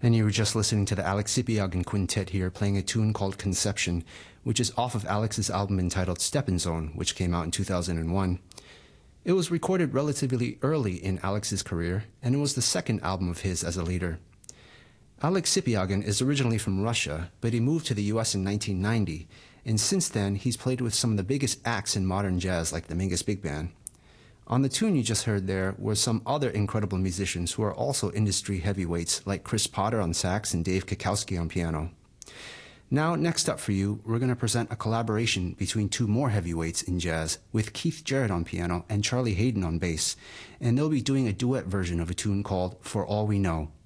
And you were just listening to the Alex Sipiagin Quintet here playing a tune called Conception, which is off of Alex's album entitled Steppin' Zone, which came out in 2001. It was recorded relatively early in Alex's career, and it was the second album of his as a leader. Alex Sipiagin is originally from Russia, but he moved to the US in 1990, and since then he's played with some of the biggest acts in modern jazz like the Mingus Big Band. On the tune you just heard there were some other incredible musicians who are also industry heavyweights like Chris Potter on sax and Dave Kikowski on piano. Now, next up for you, we're going to present a collaboration between two more heavyweights in jazz with Keith Jarrett on piano and Charlie Haden on bass, and they'll be doing a duet version of a tune called For All We Know.